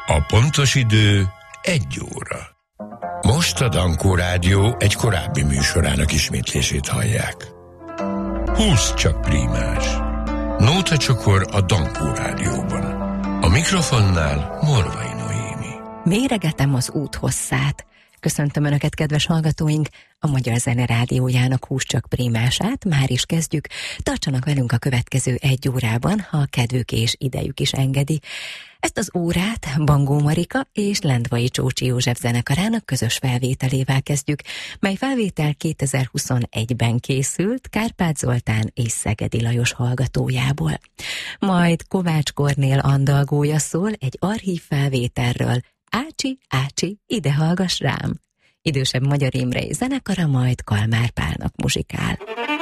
A pontos idő 1 óra. Most a Dankó Rádió egy korábbi műsorának ismétlését hallják. 20 csak prímás. Nóta csokor a Dankó Rádióban. A mikrofonnál Morvai Noémi. Méregetem az út hosszát. Köszöntöm Önöket, kedves hallgatóink! A Magyar Zene Rádiójának 20 csak prímását már is kezdjük. Tartsanak velünk a következő 1 órában, ha a kedvük és idejük is engedi. Ezt az órát Bangó Marika és Lendvai Csócsi József zenekarának közös felvételével kezdjük, mely felvétel 2021-ben készült Kárpát Zoltán és Szegedi Lajos hallgatójából. Majd Kovács Kornél andalgója szól egy archív felvételről, Ácsi, Ácsi, ide hallgass rám! Idősebb Magyar Imre zenekara majd Kalmár Pálnak muzsikál.